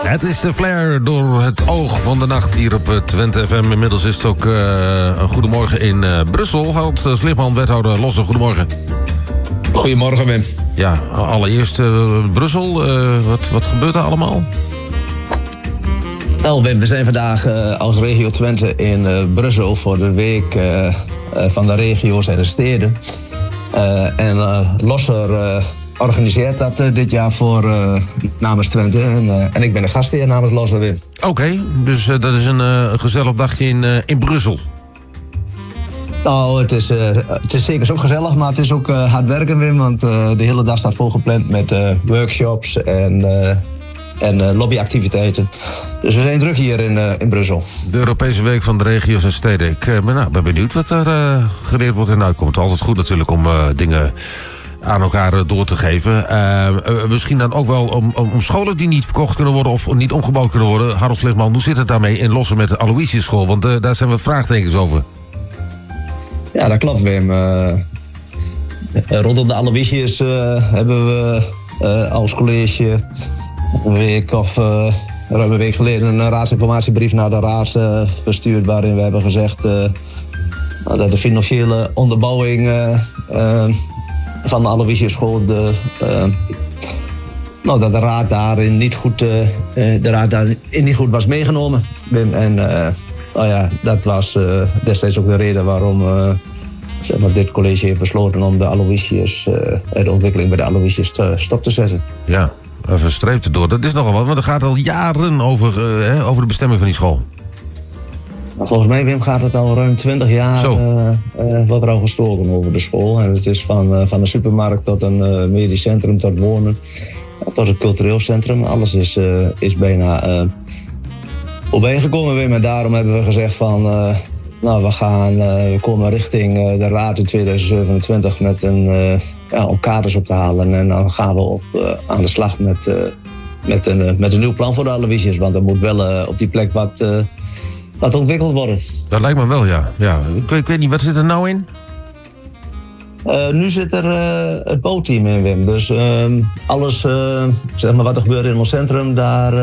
Het is Flair door het oog van de nacht hier op Twente FM. Inmiddels is het ook een goedemorgen in Brussel. Harold Sligman, wethouder Lossen, goedemorgen. Goedemorgen, Wim. Ja, allereerst Brussel. Wat gebeurt er allemaal? Nou, Wim, we zijn vandaag als regio Twente in Brussel voor de week van de regio's en de steden. Losser organiseert dat dit jaar voor namens Twente. En ik ben de gastheer namens Losser, Wim. Oké, dus dat is een gezellig dagje in Brussel. Nou, het is zeker ook gezellig, maar het is ook hard werken, Wim. Want de hele dag staat volgepland met workshops en lobbyactiviteiten. Dus we zijn druk hier in Brussel. De Europese Week van de Regio's en Steden. Ik ben benieuwd wat er geleerd wordt en uitkomt. Altijd goed natuurlijk om dingen aan elkaar door te geven. Misschien dan ook wel om scholen die niet verkocht kunnen worden of niet omgebouwd kunnen worden. Harold Sligman, hoe zit het daarmee in Lossen met de Aloysius School? Want daar zijn wat vraagtekens over. Ja, dat klopt, Wim. Rondom de Aloysius hebben we als college ruim een week geleden een raadsinformatiebrief naar de raad verstuurd, waarin we hebben gezegd dat de financiële onderbouwing van de Aloysius School dat de raad daarin niet goed was meegenomen. Wim. En dat was destijds ook de reden waarom dit college heeft besloten om de ontwikkeling bij de Aloysius stop te zetten. Ja, verstreept erdoor. Dat is nogal wat, want er gaat al jaren over de bestemming van die school. Volgens mij, Wim, gaat het al ruim 20 jaar wat er al gesproken over de school. En het is van een supermarkt tot een medisch centrum, tot wonen, tot het cultureel centrum. Alles is bijna voorbij gekomen, Wim. En daarom hebben we gezegd van we komen richting de raad in 2027 met om kaders op te halen. En dan gaan we aan de slag met een nieuw plan voor de Aloysius. Want er moet wel op die plek wat ontwikkeld worden. Dat lijkt me wel, ja. Ik weet niet, wat zit er nou in? Nu zit er het bouwteam in, Wim. Dus alles wat er gebeurt in ons centrum,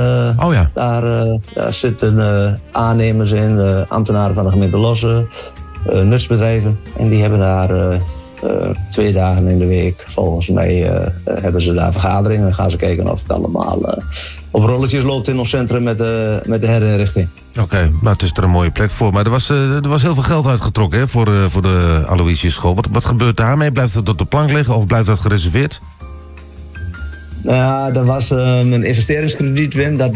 daar zitten aannemers in, ambtenaren van de gemeente Lossen, nutsbedrijven. En die hebben daar 2 dagen in de week, volgens mij, hebben ze daar vergaderingen. En dan gaan ze kijken of het allemaal op rolletjes loopt in ons centrum met de herinrichting. Oké, maar het is er een mooie plek voor. Maar er was heel veel geld uitgetrokken, hè, voor de Aloysius School. Wat gebeurt daarmee? Blijft het op de plank liggen of blijft dat gereserveerd? Ja, er was een investeringskrediet, Wim. Dat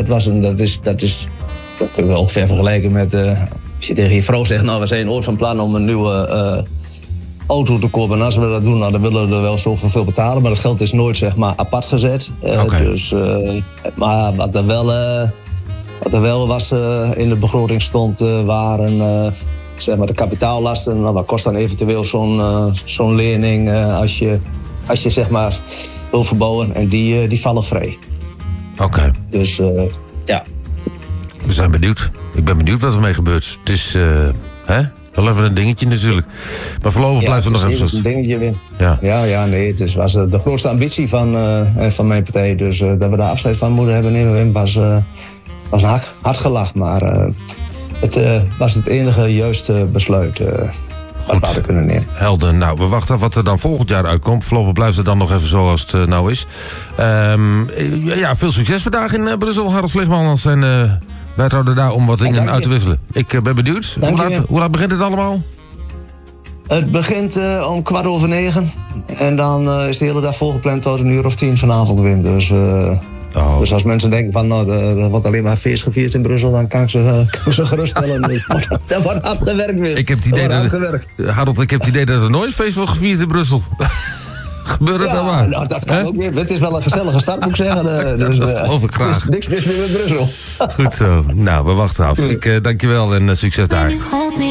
is kun je wel ver vergelijken met als je tegen je vrouw zegt, we zijn ooit van plan om een nieuwe auto te kopen. En als we dat doen, dan willen we er wel zoveel betalen. Maar dat geld is nooit apart gezet. Dus, maar wat er wel was in de begroting stond, waren de kapitaallasten. Wat kost dan eventueel zo'n lening als je wil verbouwen? En die vallen vrij. Oké. Dus ja. We zijn benieuwd. Ik ben benieuwd wat ermee gebeurt. Het is, wel even een dingetje natuurlijk. Maar voorlopig blijft het nog even... Ja, het is een dingetje weer. Ja. Het was de grootste ambitie van mijn partij. Dus dat we daar afscheid van moeten hebben nemen, Wim, was een hard gelach. Maar het was het enige juiste besluit wat we hadden kunnen nemen. Helder. Nou, we wachten af wat er dan volgend jaar uitkomt. Voorlopig blijft het dan nog even zoals het nou is. Veel succes vandaag in Brussel. Harold Sligman als zijn wethouder daar om wat dingen uit te wisselen. Ik ben benieuwd. Hoe laat begint het allemaal? Het begint om 9:15. En dan is de hele dag volgepland tot 10:00 vanavond, Wim. Dus als mensen denken van er wordt alleen maar feest gevierd in Brussel, dan kan ik ze geruststellen. Dat wordt hard gewerkt, Wim. Ik heb het idee dat er nooit feest wordt gevierd in Brussel. Gebeurt het dan maar? Nou, dat kan ook weer. Het is wel een gezellige start, moet ik zeggen. Dat geloof ik graag. Er is niks mis meer met Brussel. Goed zo. Nou, we wachten af. Ik dank je wel en succes daar.